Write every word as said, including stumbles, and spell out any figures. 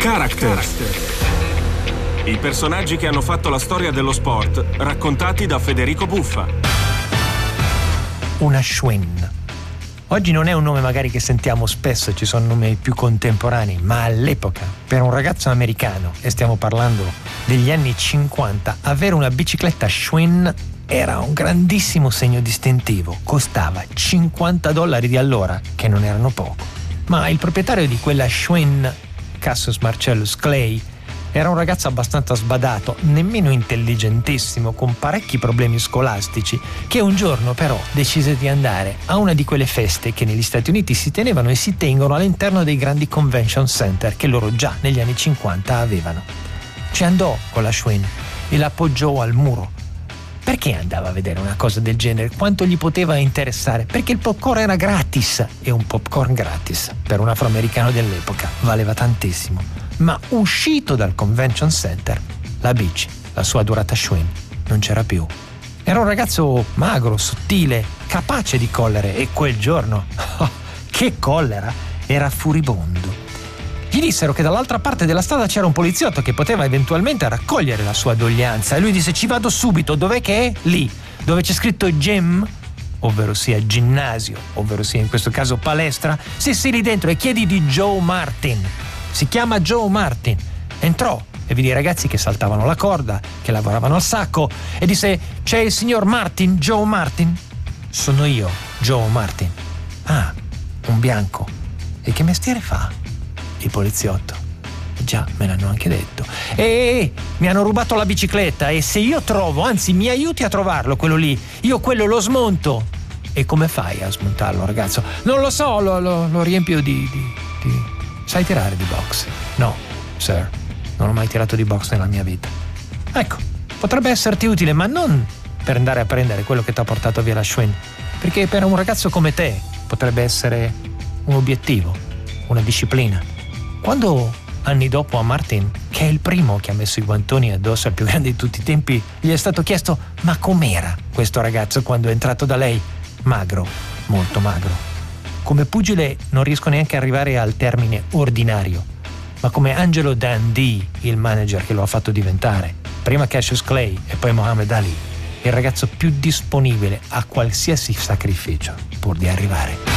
Characters. I personaggi che hanno fatto la storia dello sport, raccontati da Federico Buffa. Una Schwinn. Oggi non è un nome magari che sentiamo spesso, ci sono nomi più contemporanei, ma all'epoca, per un ragazzo americano, e stiamo parlando degli anni cinquanta, avere una bicicletta Schwinn era un grandissimo segno distintivo. Costava cinquanta dollari di allora, che non erano poco. Ma il proprietario di quella Schwinn, Cassius Marcellus Clay, era un ragazzo abbastanza sbadato, nemmeno intelligentissimo, con parecchi problemi scolastici, che un giorno però decise di andare a una di quelle feste che negli Stati Uniti si tenevano e si tengono all'interno dei grandi convention center che loro già negli anni cinquanta avevano. Ci andò con la Schwinn e la appoggiò al muro. Perché andava a vedere una cosa del genere? Quanto gli poteva interessare? Perché il popcorn era gratis, e un popcorn gratis per un afroamericano dell'epoca valeva tantissimo. Ma uscito dal convention center, la bici, la sua adorata Schwinn, non c'era più. Era un ragazzo magro, sottile, capace di collere, e quel giorno, oh, che collera, era furibondo. Gli dissero che dall'altra parte della strada c'era un poliziotto che poteva eventualmente raccogliere la sua doglianza, e lui disse: ci vado subito. Dov'è che è? Lì, dove c'è scritto gym, ovvero sia ginnasio, ovvero sia in questo caso palestra. Sì, sì, lì dentro, e chiedi di Joe Martin. Si chiama Joe Martin. Entrò e vidi i ragazzi che saltavano la corda, che lavoravano al sacco, e disse: c'è il signor Martin, Joe Martin? Sono io, Joe Martin. Ah, un bianco. E che mestiere fa? Il poliziotto. Già, me l'hanno anche detto. E mi hanno rubato la bicicletta, e se io trovo, anzi mi aiuti a trovarlo quello lì, io quello lo smonto. E come fai a smontarlo, ragazzo? Non lo so, lo, lo, lo riempio di, di, di... Sai tirare di box? No, sir, non ho mai tirato di box nella mia vita. Ecco, potrebbe esserti utile, ma non per andare a prendere quello che ti ha portato via la Schwinn, perché per un ragazzo come te potrebbe essere un obiettivo, una disciplina. Quando anni dopo a Martin, che è il primo che ha messo i guantoni addosso al più grande di tutti i tempi, gli è stato chiesto: ma com'era questo ragazzo quando è entrato da lei? Magro, molto magro. Come pugile non riesco neanche a arrivare al termine ordinario, ma come Angelo Dundee, il manager che lo ha fatto diventare, prima Cassius Clay e poi Muhammad Ali, il ragazzo più disponibile a qualsiasi sacrificio pur di arrivare.